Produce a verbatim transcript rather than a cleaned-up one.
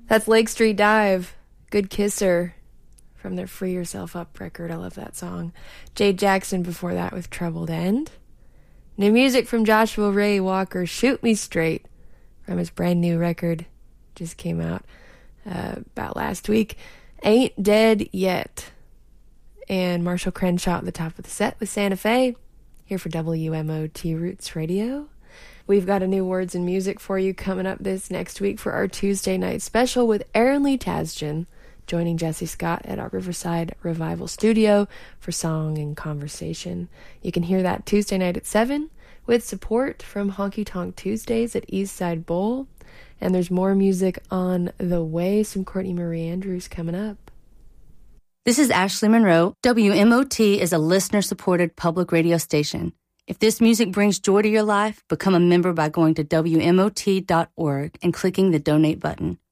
That's Lake Street Dive, Good Kisser, from their Free Yourself Up record. I love that song. Jade Jackson before that with Troubled End. New music from Joshua Ray Walker, Shoot Me Straight, from his brand new record. Just came out uh, about last week. Ain't Dead Yet. And Marshall Crenshaw at the top of the set with Santa Fe, here for W M O T Roots Radio. We've got a new Words and Music for you coming up this next week for our Tuesday night special with Aaron Lee Tasjan, joining Jesse Scott at our Riverside Revival Studio for song and conversation. You can hear that Tuesday night at seven with support from Honky Tonk Tuesdays at Eastside Bowl. And there's more music on the way, some Courtney Marie Andrews coming up. This is Ashley Monroe. W M O T is a listener-supported public radio station. If this music brings joy to your life, become a member by going to W M O T dot org and clicking the donate button.